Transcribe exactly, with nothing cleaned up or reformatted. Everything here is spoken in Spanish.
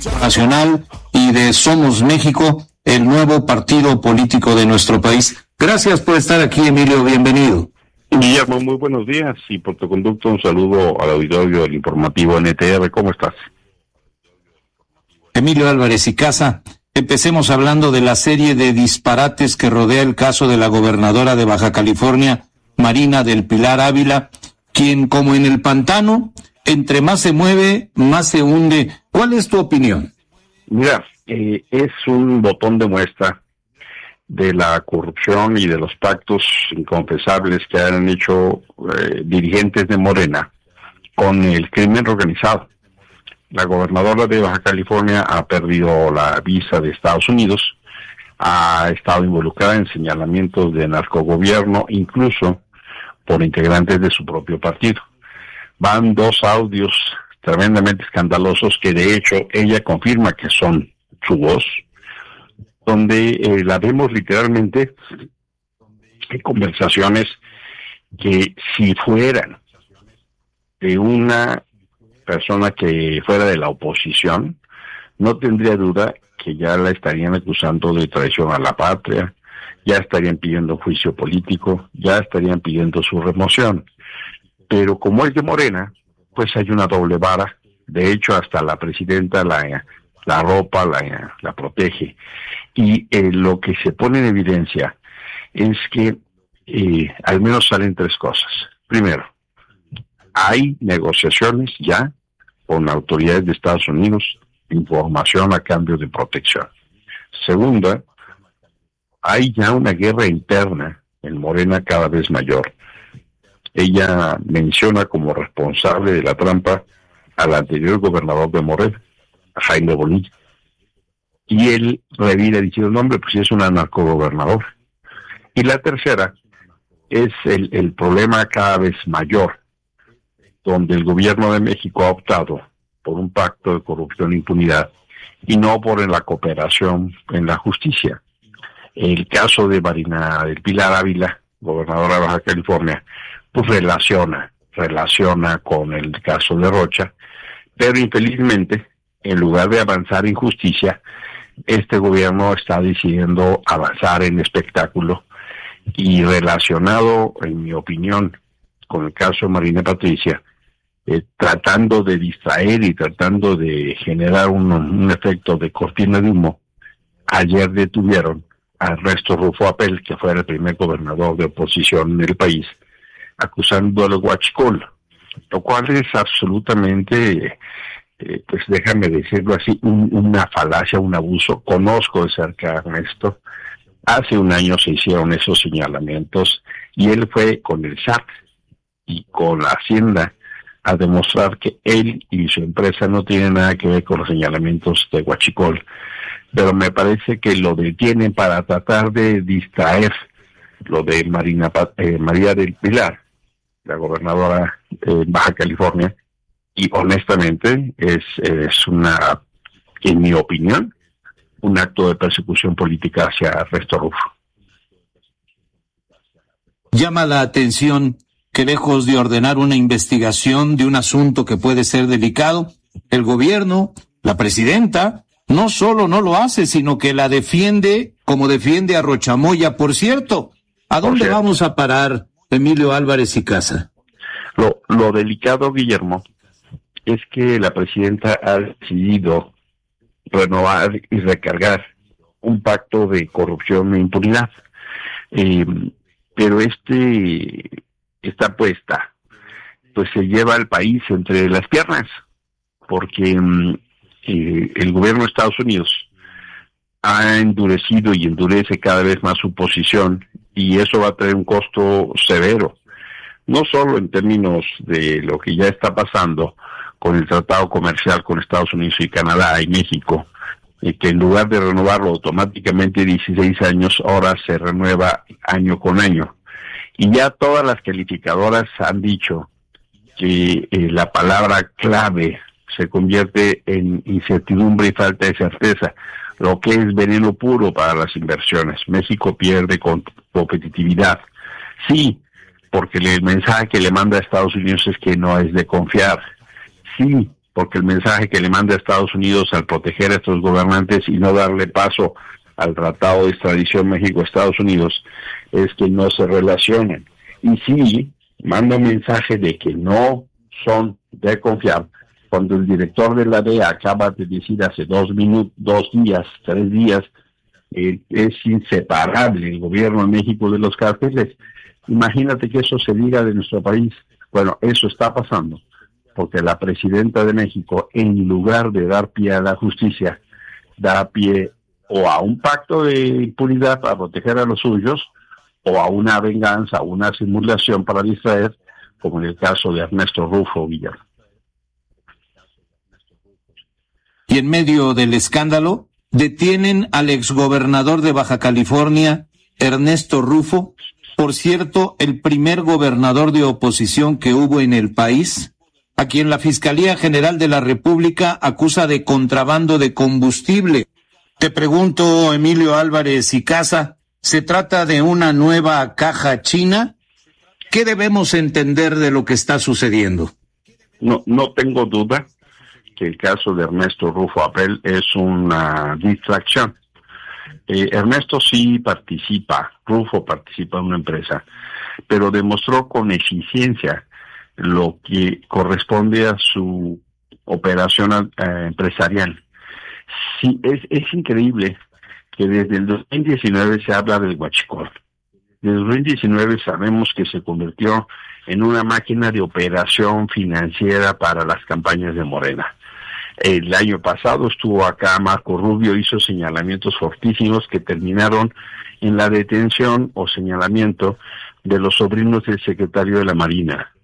Nacional y de Somos México, el nuevo partido político de nuestro país. Gracias por estar aquí, Emilio, bienvenido. Guillermo, muy buenos días, y por tu conducto un saludo al auditorio del informativo N T R. ¿Cómo estás? Emilio Álvarez y Casa, empecemos hablando de la serie de disparates que rodea el caso de la gobernadora de Baja California, Marina del Pilar Ávila, quien, como en el pantano, entre más se mueve, más se hunde. ¿Cuál es tu opinión? Mira, eh, es un botón de muestra de la corrupción y de los pactos inconfesables que han hecho eh, dirigentes de Morena con el crimen organizado. La gobernadora de Baja California ha perdido la visa de Estados Unidos, ha estado involucrada en señalamientos de narcogobierno, incluso por integrantes de su propio partido. Van dos audios tremendamente escandalosos que de hecho ella confirma que son su voz, donde eh, la vemos literalmente en conversaciones que si fueran de una persona que fuera de la oposición, no tendría duda que ya la estarían acusando de traición a la patria, ya estarían pidiendo juicio político, ya estarían pidiendo su remoción. Pero como es de Morena, pues hay una doble vara. De hecho, hasta la presidenta la, la ropa, la, la protege. Y eh, lo que se pone en evidencia es que eh, al menos salen tres cosas. Primero, hay negociaciones ya con autoridades de Estados Unidos, información a cambio de protección. Segunda, hay ya una guerra interna en Morena cada vez mayor. Ella menciona como responsable de la trampa al anterior gobernador de Morena, a Jaime Bonilla. Y él revira diciendo, no, hombre, pues sí es una narcogobernadora. Y la tercera es el, el problema cada vez mayor, donde el gobierno de México ha optado por un pacto de corrupción e impunidad y no por la cooperación en la justicia. El caso de Marina del Pilar Ávila, gobernadora de Baja California, pues relaciona, relaciona con el caso de Rocha, pero infelizmente, en lugar de avanzar en justicia, este gobierno está decidiendo avanzar en espectáculo, y relacionado, en mi opinión, con el caso de Marina Patricia, eh, tratando de distraer y tratando de generar un, un efecto de cortina de humo. Ayer detuvieron a Ernesto Rufo Apel, que fue el primer gobernador de oposición en el país, acusándolo de huachicol, lo cual es absolutamente, eh, pues déjame decirlo así, un, una falacia, un abuso. Conozco de cerca a Ernesto. Hace un año se hicieron esos señalamientos y él fue con el S A T y con la Hacienda a demostrar que él y su empresa no tienen nada que ver con los señalamientos de huachicol. Pero me parece que lo detienen para tratar de distraer lo de Marina eh, María del Pilar, la gobernadora de Baja California, y honestamente es, es una, en mi opinión, un acto de persecución política hacia Ernesto Rufo. Llama la atención que lejos de ordenar una investigación de un asunto que puede ser delicado, el gobierno, la presidenta, no solo no lo hace, sino que la defiende como defiende a Rochamoya. Por cierto, ¿a dónde cierto. vamos a parar, Emilio Álvarez y Casa? Lo, lo delicado, Guillermo, es que la presidenta ha decidido renovar y recargar un pacto de corrupción e impunidad. Eh, pero este, esta apuesta, pues se lleva al país entre las piernas, porque eh, el gobierno de Estados Unidos ha endurecido y endurece cada vez más su posición, y eso va a tener un costo severo, no solo en términos de lo que ya está pasando con el tratado comercial con Estados Unidos y Canadá y México, eh, que en lugar de renovarlo automáticamente dieciséis años, ahora se renueva año con año. Y ya todas las calificadoras han dicho que eh, la palabra clave se convierte en incertidumbre y falta de certeza, lo que es veneno puro para las inversiones. México pierde con competitividad. Sí, porque el mensaje que le manda a Estados Unidos es que no es de confiar. Sí, porque el mensaje que le manda a Estados Unidos al proteger a estos gobernantes y no darle paso al Tratado de Extradición México-Estados Unidos es que no se relacionen. Y sí, manda un mensaje de que no son de confiar, cuando el director de la D E A acaba de decir hace dos minutos, dos días, tres días, eh, es inseparable el gobierno de México de los cárteles. Imagínate que eso se diga de nuestro país. Bueno, eso está pasando, porque la presidenta de México, en lugar de dar pie a la justicia, da pie o a un pacto de impunidad para proteger a los suyos, o a una venganza, una simulación para distraer, como en el caso de Ernesto Rufo Villar. Y en medio del escándalo, detienen al exgobernador de Baja California, Ernesto Rufo, por cierto, el primer gobernador de oposición que hubo en el país, a quien la Fiscalía General de la República acusa de contrabando de combustible. Te pregunto, Emilio Álvarez y Casa, ¿se trata de una nueva caja china? ¿Qué debemos entender de lo que está sucediendo? No, no tengo duda que el caso de Ernesto Rufo Apel es una distracción. Eh, Ernesto sí participa, Rufo participa en una empresa, pero demostró con eficiencia lo que corresponde a su operación eh, empresarial. Sí, es, es increíble que desde el dos mil diecinueve se habla del huachicol. Desde el dos mil diecinueve sabemos que se convirtió en una máquina de operación financiera para las campañas de Morena. El año pasado estuvo acá Marco Rubio, hizo señalamientos fortísimos que terminaron en la detención o señalamiento de los sobrinos del secretario de la Marina,